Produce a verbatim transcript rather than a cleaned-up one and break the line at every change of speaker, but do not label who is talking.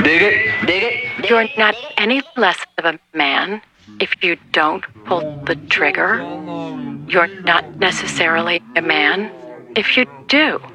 Dig it, dig it.
You're not any less of a man if you don't pull the trigger. You're not necessarily a man if you do.